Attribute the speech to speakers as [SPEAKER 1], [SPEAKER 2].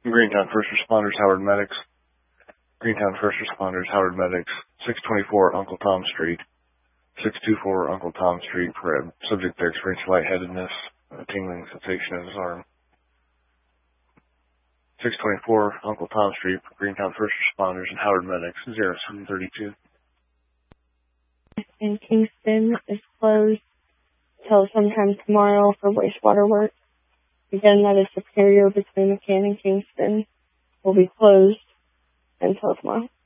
[SPEAKER 1] Greentown First Responders, Howard Medics. Greentown First Responders, Howard Medics. 624 Uncle Tom Street. 624 Uncle Tom Street for a subject there experienced lightheadedness, a tingling sensation in his arm. 624 Uncle Tom Street for Greentown First Responders and Howard Medics. 0732.
[SPEAKER 2] In Kingston is closed until sometime tomorrow for wastewater work. Again, that is Superior between McCann and Kingston will be closed until tomorrow.